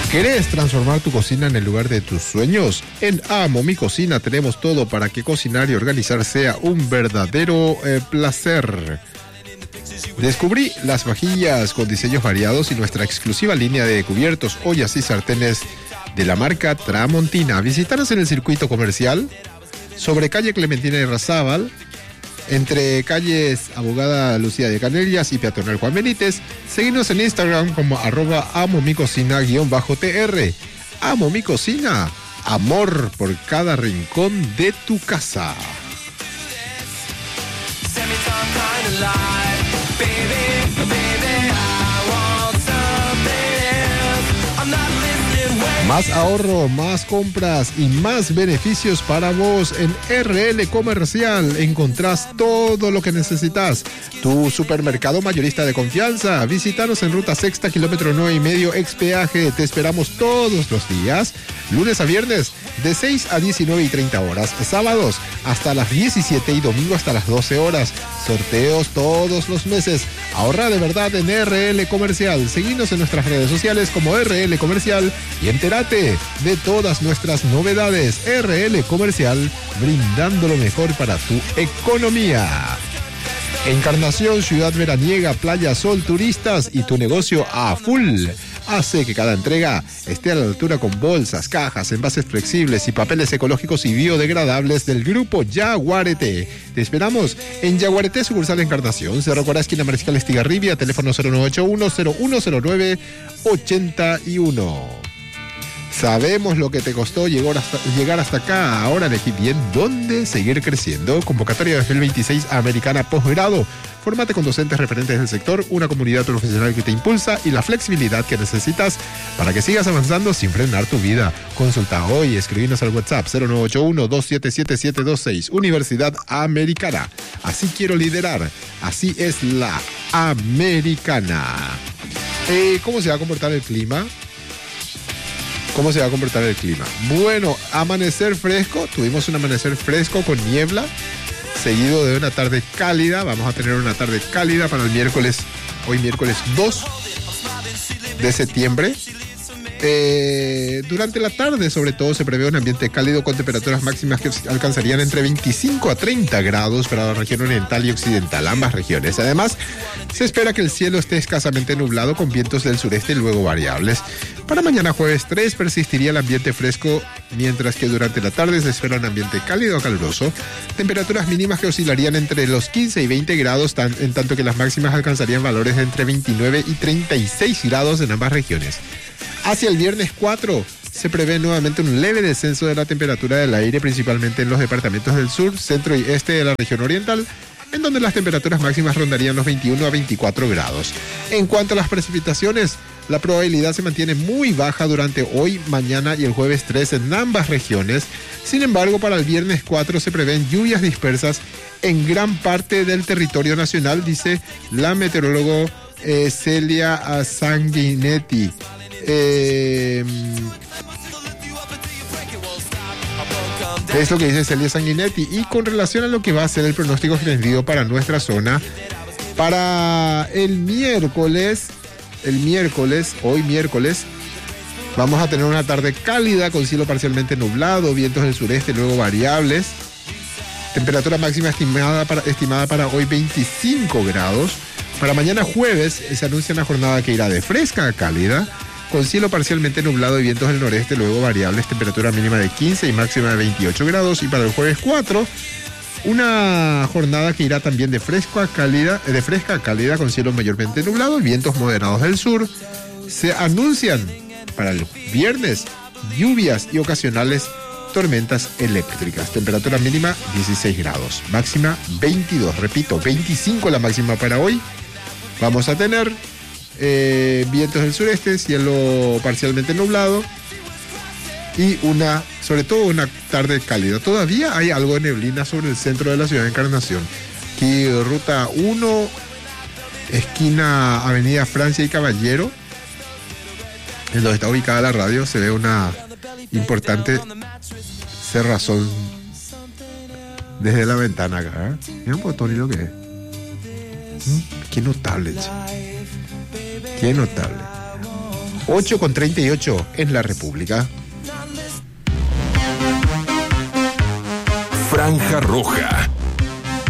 ¿Querés transformar tu cocina en el lugar de tus sueños? En Amo Mi Cocina tenemos todo para que cocinar y organizar sea un verdadero placer. Descubrí las vajillas con diseños variados y nuestra exclusiva línea de cubiertos, ollas y sartenes de la marca Tramontina. Visítanos en el circuito comercial sobre calle Clementina y Razábal, entre calles Abogada Lucía de Canellas y Peatonal Juan Benítez. Seguinos en Instagram como @amomicocina_tr. Amo Mi Cocina, amor por cada rincón de tu casa. Más ahorro, más compras y más beneficios para vos. En RL Comercial encontrás todo lo que necesitas. Tu supermercado mayorista de confianza. Visítanos en Ruta Sexta, kilómetro 9,5, ex peaje. Te esperamos todos los días, lunes a viernes, de 6 a 19:30 horas. Sábados hasta las 17 y domingo hasta las 12 horas. Sorteos todos los meses. Ahorra de verdad en RL Comercial. Seguinos en nuestras redes sociales como RL Comercial y entérate de todas nuestras novedades. RL Comercial, brindando lo mejor para tu economía. Encarnación, ciudad veraniega, playa, sol, turistas y tu negocio a full. Hace que cada entrega esté a la altura con bolsas, cajas, envases flexibles y papeles ecológicos y biodegradables del grupo Yaguareté. Te esperamos en Yaguareté, sucursal Encarnación, Cerro Corá, esquina Mariscal Estigarribia, teléfono 0981-0109-81. Sabemos lo que te costó llegar hasta acá. Ahora elegí bien dónde seguir creciendo. Convocatoria 2026 Americana Postgrado. Fórmate con docentes referentes del sector, una comunidad profesional que te impulsa y la flexibilidad que necesitas para que sigas avanzando sin frenar tu vida. Consulta hoy, escribinos al WhatsApp 0981-277-726. Universidad Americana. Así quiero liderar. Así es la Americana. ¿Cómo se va a comportar el clima? ¿Cómo se va a comportar el clima? Bueno, amanecer fresco. Tuvimos un amanecer fresco con niebla, seguido de una tarde cálida. Vamos a tener una tarde cálida para el miércoles, hoy miércoles 2 de septiembre. Durante la tarde, sobre todo, se prevé un ambiente cálido con temperaturas máximas que alcanzarían entre 25 a 30 grados para la región oriental y occidental, ambas regiones. Además, se espera que el cielo esté escasamente nublado con vientos del sureste y luego variables. Para mañana jueves 3 persistiría el ambiente fresco, mientras que durante la tarde se espera un ambiente cálido a caluroso. Temperaturas mínimas que oscilarían entre los 15 y 20 grados, en tanto que las máximas alcanzarían valores de entre 29 y 36 grados en ambas regiones. Hacia el viernes 4 se prevé nuevamente un leve descenso de la temperatura del aire, principalmente en los departamentos del sur, centro y este de la región oriental, en donde las temperaturas máximas rondarían los 21 a 24 grados. En cuanto a las precipitaciones, la probabilidad se mantiene muy baja durante hoy, mañana y el jueves 3 en ambas regiones. Sin embargo, para el viernes 4 se prevén lluvias dispersas en gran parte del territorio nacional, dice la meteorólogo Celia Sanguinetti. Es lo que dice Celia Sanguinetti. Y con relación a lo que va a ser el pronóstico extendido para nuestra zona, para el miércoles, hoy miércoles, vamos a tener una tarde cálida con cielo parcialmente nublado, vientos del sureste luego variables. Temperatura máxima estimada para hoy 25 grados. Para mañana jueves se anuncia una jornada que irá de fresca a cálida, con cielo parcialmente nublado y vientos del noreste luego variables, temperatura mínima de 15 y máxima de 28 grados. Y para el jueves 4, una jornada que irá también de fresca a cálida, con cielo mayormente nublado y vientos moderados del sur. Se anuncian para el viernes lluvias y ocasionales tormentas eléctricas. Temperatura mínima 16 grados, máxima 22. Repito, 25 la máxima para hoy. Vamos a tener vientos del sureste, cielo parcialmente nublado y sobre todo una tarde cálida. Todavía hay algo de neblina sobre el centro de la ciudad de Encarnación. Aquí ruta 1, esquina Avenida Francia y Caballero, en donde está ubicada la radio, se ve una importante cerrazón desde la ventana acá. Mira un botón y lo que es. Qué notable, che. Qué notable. 8:38 en la República. Franja Roja.